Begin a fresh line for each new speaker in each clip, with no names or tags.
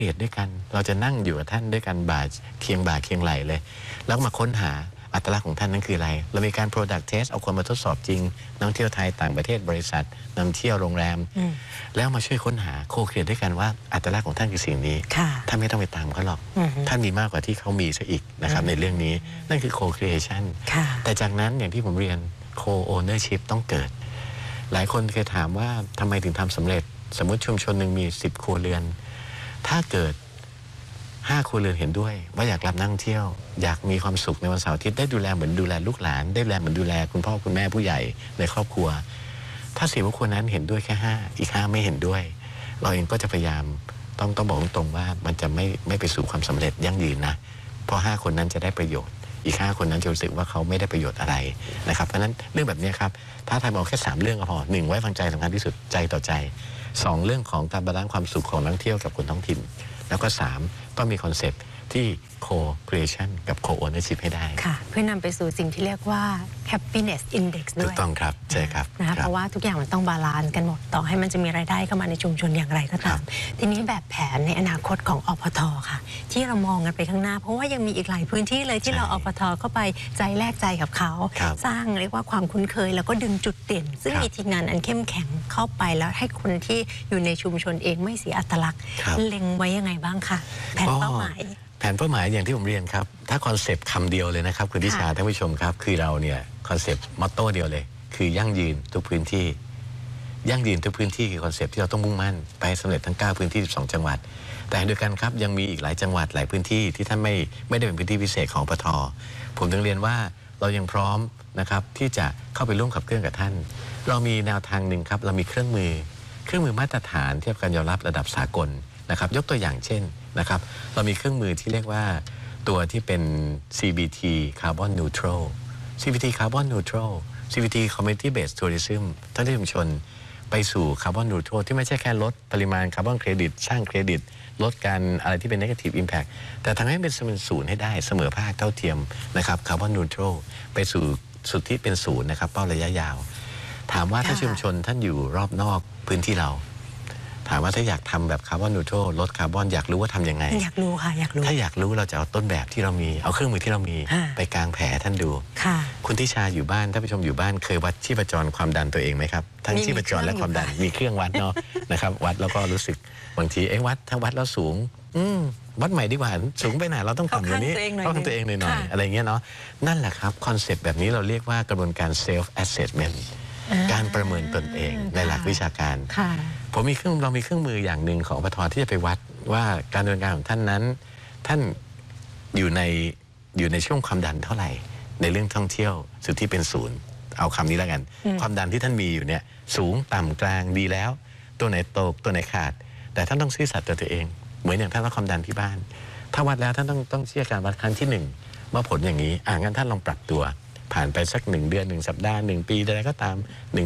เรียนด้วยกันเราจะนั่งอยู่กับท่านด้วยกันบ่าเคียงไหลเลยแล้วมาค้นหาอัตลักษณ์ของท่านนั้นคืออะไรเรามีการ product test เอาคนมาทดสอบจริงนักท่องเที่ยวไทยต่างประเทศบริษัทนำเที่ยวโรงแรมแล้วมาช่วยค้นหาโคเครียดด้วยกันว่าอัตลักษณ์ของท่านคือสิ่งนี้ท่านไม่ต้องไปตามเขาหรอกท่านมีมากกว่าที่เขามีซะอีกนะครับในเรื่องนี้นั่นคือ co-creation แต่จากนั้นอย่างที่ผมเรียน co-ownership ต้องเกิดหลายคนเคยถามว่าทำไมถึงทำสำเร็จสมมติชุมชนหนึ่งมี10 ครัวเรือนถ้าเกิด5 ครัวเรือนเห็นด้วยว่าอยากรับนักท่องเที่ยวอยากมีความสุขในวันเสาร์อาทิตย์ได้ดูแลเหมือนดูแลลูกหลานได้ดูแลเหมือนดูแลคุณพ่อคุณแม่ผู้ใหญ่ในครอบครัวถ้า10 ครัวนั้นเห็นด้วยแค่5อีก5ไม่เห็นด้วยเราเองก็จะพยายามต้องบอกตรงๆว่ามันจะไม่ไปสู่ความสำเร็จยั่งยืนนะเพราะ5 คนนั้นจะได้ประโยชน์อีก5 คนนั้นจะรู้สึกว่าเขาไม่ได้ประโยชน์อะไรนะครับเพราะฉะนั้นเรื่องแบบนี้ครับถ้าไทยบอกแค่3 เรื่องก็พอ1ไว้วางใจสำคัญที่สุดใจต่อใจ2เรื่องของการบาลานซ์ความสุขของนักท่องเที่ยวกับคนท้องถิ่นแล้วก็3ต้องมีคอนเซ็ปต์ที่ co-creation กับ co-ownership ให้ได้
ค่ะเพื่อนำไปสู่สิ่งที่เรียกว่า happiness index ด้วย
ถูกต้องครับใช่ครับ
นะคะเพราะว่าทุกอย่างมันต้องบาลานซ์กันหมดต่อให้มันจะมีรายได้เข้ามาในชุมชนอย่างไรก็ตามทีนี้แบบแผนในอนาคตของอปท.ค่ะที่เรามองกันไปข้างหน้าเพราะว่ายังมีอีกหลายพื้นที่เลยที่เราอปท.เข้าไปใจแลกใจกับเขาสร้างเรียกว่าความคุ้นเคยแล้วก็ดึงจุดเด่นซึ่งมีทีมงานอันเข้มแข็งเข้าไปแล้วให้คนที่อยู่ในชุมชนเองไม่เสียอัตลักษณ์เล็งไว้ยังไงบ้างคะแผนเป้าหมาย
อย่างที่ผมเรียนครับถ้าคอนเซปต์คำเดียวเลยนะครับคุณทิชาท่านผู้ชมครับคือเราเนี่ยคอนเซปต์มอตโต้เดียวเลยคือยั่งยืนทุกพื้นที่ยั่งยืนทุกพื้นที่คือคอนเซปต์ที่เราต้องมุ่งมั่นไปสำเร็จทั้ง9 พื้นที่12 จังหวัดแต่โดยกันครับยังมีอีกหลายจังหวัดหลายพื้นที่ที่ท่านไม่ได้เป็นพื้นที่พิเศษของปท.ผมถึงเรียนว่าเรายังพร้อมนะครับที่จะเข้าไปร่วมขับเคลื่อนกับท่านเรามีแนวทางหนึ่งครับเรามีเครื่องมือมาตรฐานที่รับการยอมรับระดับสากลนะครับยกตัวอย่างเช่นนะครับเรามีเครื่องมือที่เรียกว่าตัวที่เป็น CBT Carbon Neutral CBT Carbon Neutral CBT Community Based Tourism ท่องเที่ยวชุมชนไปสู่ Carbon Neutral ที่ไม่ใช่แค่ลดปริมาณคาร์บอนเครดิตสร้างเครดิตลดการอะไรที่เป็น Negative Impact แต่ทำให้เป็นศูนย์ให้ได้เสมอภาคเท่าเทียมนะครับ Carbon Neutral ไปสู่สุดที่เป็นศูนย์นะครับเป้าระยะยาวถามว่าถ้าชุมชนท่านอยู่รอบนอกพื้นที่เราถามว่าถ้าอยากทำแบบคาร์บอนนิวทรัลลดคาร์บอนอยากรู้ว่าทำยังไง
อยากรู้ค่ะอยากรู้
ถ้าอยากรู้เราจะเอาต้นแบบที่เรามีเอาเครื่องมือที่เรามีไปกางแผลท่านดูคุณทิชาอยู่บ้านท่านผู้ชมอยู่บ้านเคยวัดชีพจรความดันตัวเองไหมครับทั้งชีพจรและความดันมีเครื่องวัดเนาะนะครับวัดแล้วก็รู้สึกบางทีวัดถ้าวัดแล้วสูงวัดใหม่ดีกว่าสูงไปไหนเราต้องทำอย่างนี้เข้าข้างตัวเองหน่อยอะไรเงี้ยเนาะนั่นแหละครับคอนเซปต์แบบนี้เราเรียกว่ากระบวนการ self assessment การประเมินตนเองในหลักวิชาการเรามีเครื่องมืออย่างหนึ่งของอปท.ที่จะไปวัดว่าการดำเนินการของท่านนั้นท่านอยู่ในช่วงความดันเท่าไหร่ในเรื่องท่องเที่ยวสุดที่เป็นศูนย์เอาคำนี้แล้วกันความดันที่ท่านมีอยู่เนี่ยสูงต่ำกลางดีแล้วตัวไหนตกตัวไหนขาดแต่ท่านต้องซื่อสัตย์ต่อตัวเองเหมือนอย่างท่านวัดความดันที่บ้านถ้าวัดแล้วท่านต้องเชื่อการวัดครั้งที่1ว่าผลอย่างนี้งั้นท่านลองปรับตัวผ่านไปสัก1 เดือน1 สัปดาห์1 ปีอะไรก็ตาม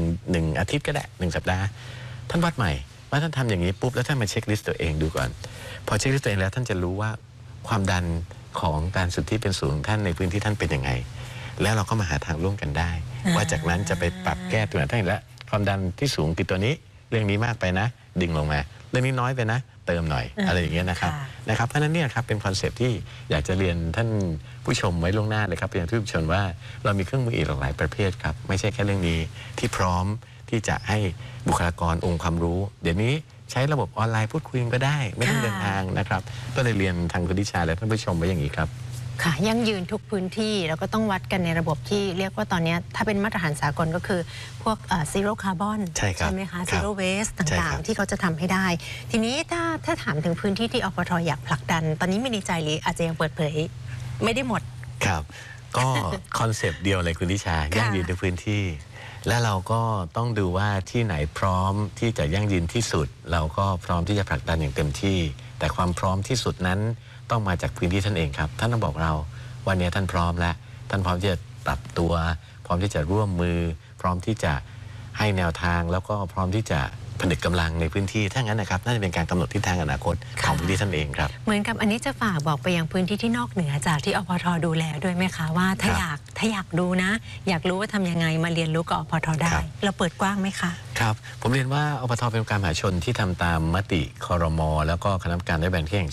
1 อาทิตย์ก็ได้1 สัปดาห์ท่านวัดใหม่ว่าท่านทำอย่างนี้ปุ๊บแล้วท่านมาเช็คลิสต์ตัวเองดูก่อนพอเช็คลิสต์ตัวเองแล้วท่านจะรู้ว่าความดันของการสุทธิเป็นศูนย์ท่านในพื้นที่ท่านเป็นยังไงแล้วเราก็มาหาทางร่วมกันได้ว่าจากนั้นจะไปปรับแก้ตัวไหนท่านเห็นแล้วความดันที่สูงติดตัวนี้เรื่องนี้มากไปนะดึงลงมาเรื่องนี้น้อยไปนะเติมหน่อยอะไรอย่างเงี้ยนะครับเพราะนั้นเนี่ยครับเป็นคอนเซปต์ที่อยากจะเรียนท่านผู้ชมไว้ล่วงหน้าเลยครับเป็นผู้ชมว่าเรามีเครื่องมืออีกหลายประเภทครับไม่ใช่แค่เรื่องนี้ที่พร้อมที่จะให้บุคลากรองค์ความรู้เดี๋ยวนี้ใช้ระบบออนไลน์พูดคุยก็ได้ไม่ต้องเดินทางนะครับก็เลยเรียนทางคุณทิชาและท่านผู้ชมไว้อย่างนี้ครับ
ค่ะยั่งยืนทุกพื้นที่แล้วก็ต้องวัดกันในระบบที่เรียกว่าตอนนี้ถ้าเป็นมาตรฐานสากลก็คือพวกzero carbon ใช่ไหมคะ zero waste ต่างๆที่เขาจะทำให้ได้ทีนี้ถ้าถามถึงพื้นที่ที่อปท.อยากผลักดันตอนนี้มีในใจหรืออาจจะยังเปิดเผยไม่ได้หมด
ครับก็คอนเซปต์เดียวเลยคุณทิชายั่งยืนในพื้นที่และเราก็ต้องดูว่าที่ไหนพร้อมที่จะยั่งยืนที่สุดเราก็พร้อมที่จะผลักดันอย่างเต็มที่แต่ความพร้อมที่สุดนั้นต้องมาจากพื้นที่ท่านเองครับท่านต้องบอกเราวันนี้ท่านพร้อมแล้วท่านพร้อมที่จะปรับตัวพร้อมที่จะร่วมมือพร้อมที่จะให้แนวทางแล้วก็พร้อมที่จะผนึกกำลังในพื้นที่ถ้างั้นนะครับน่าจะเป็นการกำหนดทิศทางอนาคตของพื้นที่ท่านเองครับ
เหมือนกับอันนี้จะฝากบอกไปยังพื้นที่ที่นอกเหนือจากที่อปท.ดูแลด้วยไหมคะว่าถ้าอยากดูนะอยากรู้ว่าทำยังไงมาเรียนรู้กับอปท.ได้เราเปิดกว้างไหมคะ
ครับผมเรียนว่าอปท.เป็นองค์การมหาชนที่ทำตามมติครม.แล้วก็คณะกรรมการนโยบายแห่ง